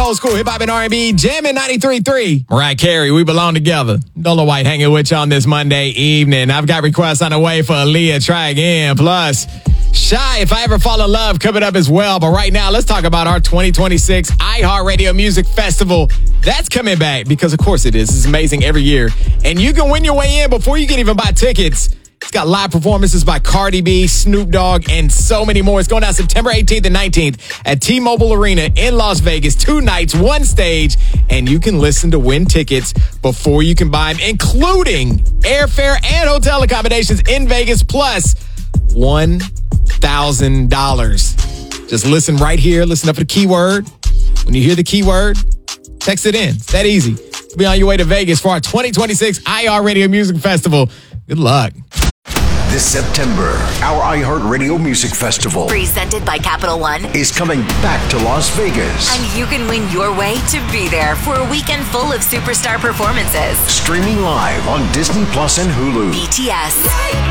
old school hip hop and R&B, jamming 93.3. Mariah Carey, We Belong Together. Dola White hanging with you on this Monday evening. I've got requests on the way for Aaliyah, Try Again. Plus, Shy, If I Ever Fall in Love, coming up as well. But right now, let's talk about our 2026 iHeartRadio Music Festival. That's coming back because, of course, it is. It's amazing every year. And you can win your way in before you can even buy tickets. It's got live performances by Cardi B, Snoop Dogg, and so many more. It's going down September 18th and 19th at T-Mobile Arena in Las Vegas. 2 nights, 1 stage, and you can listen to win tickets before you can buy them, including airfare and hotel accommodations in Vegas, plus $1,000. Just listen right here. Listen up for the keyword. When you hear the keyword, text it in. It's that easy. You'll be on your way to Vegas for our 2026 iHeartRadio Music Festival. Good luck. This September, our iHeartRadio Music Festival, presented by Capital One, is coming back to Las Vegas. And you can win your way to be there for a weekend full of superstar performances. Streaming live on Disney Plus and Hulu. BTS,